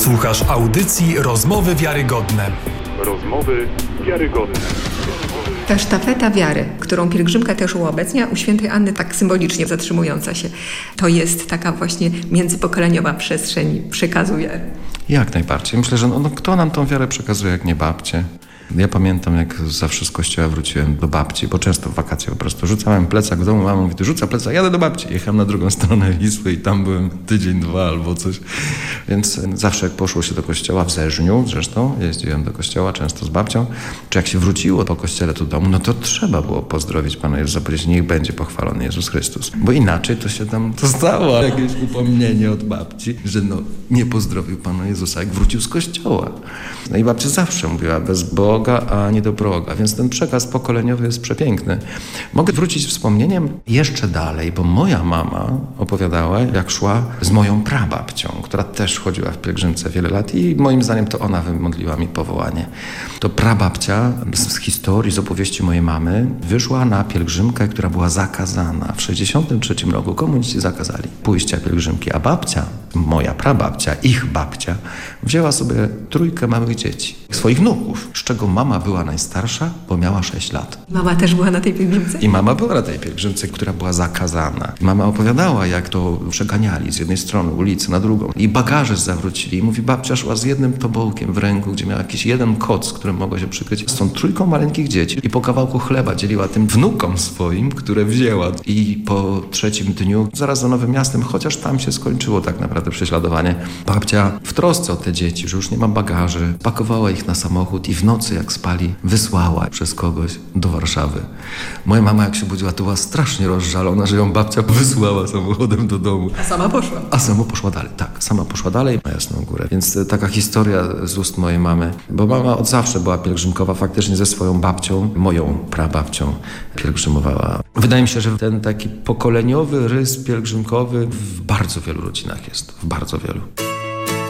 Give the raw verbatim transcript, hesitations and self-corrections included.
Słuchasz audycji Rozmowy Wiarygodne. Rozmowy wiarygodne. Ta sztafeta wiary, którą pielgrzymka też uobecnia, u świętej Anny tak symbolicznie zatrzymująca się, to jest taka właśnie międzypokoleniowa przestrzeń przekazu wiary. Jak najbardziej. Myślę, że no, no, kto nam tą wiarę przekazuje, jak nie babcie? Ja pamiętam, jak zawsze z kościoła wróciłem do babci, bo często w wakacje po prostu rzucałem plecak w domu, mama mówi, ty rzuca plecak, jadę do babci. Jechałem na drugą stronę Wisły i tam byłem tydzień, dwa albo coś. Więc zawsze jak poszło się do kościoła, w Zerzniu zresztą, jeździłem do kościoła często z babcią, czy jak się wróciło po kościele do domu, no to trzeba było pozdrowić Pana Jezusa, powiedzieć, niech będzie pochwalony Jezus Chrystus. Bo inaczej to się tam dostało jakieś upomnienie od babci, że no nie pozdrowił Pana Jezusa, jak wrócił z kościoła. No i babcia zawsze mówiła, bez Boga, a nie do proga. Więc ten przekaz pokoleniowy jest przepiękny. Mogę wrócić wspomnieniem jeszcze dalej, bo moja mama opowiadała, jak szła z moją prababcią, która też chodziła w pielgrzymce wiele lat i moim zdaniem to ona wymodliła mi powołanie. To prababcia z historii, z opowieści mojej mamy wyszła na pielgrzymkę, która była zakazana. W sześćdziesiątym trzecim roku komuniści zakazali pójścia pielgrzymki, a babcia, moja prababcia, ich babcia, wzięła sobie trójkę małych dzieci, swoich wnuków, z czego mama była najstarsza, bo miała sześć lat. Mama też była na tej pielgrzymce? I mama była na tej pielgrzymce, która była zakazana. Mama opowiadała, jak to przeganiali z jednej strony ulicy na drugą. I bagaże zawrócili. I mówi, babcia szła z jednym tobołkiem w ręku, gdzie miała jakiś jeden koc, którym mogła się przykryć, z tą trójką maleńkich dzieci. I po kawałku chleba dzieliła tym wnukom swoim, które wzięła. I po trzecim dniu, zaraz za Nowym Miastem, chociaż tam się skończyło tak naprawdę prześladowanie, babcia w trosce o te dzieci, że już nie ma bagaży, pakowała ich na samochód i w nocy, jak spali, wysłała przez kogoś do Warszawy. Moja mama, jak się budziła, to była strasznie rozżalona, że ją babcia wysłała samochodem do domu. A sama poszła? A sama poszła dalej, tak. Sama poszła dalej na Jasną Górę. Więc taka historia z ust mojej mamy, bo mama od zawsze była pielgrzymkowa, faktycznie ze swoją babcią, moją prababcią pielgrzymowała. Wydaje mi się, że ten taki pokoleniowy rys pielgrzymkowy w bardzo wielu rodzinach jest. W bardzo wielu.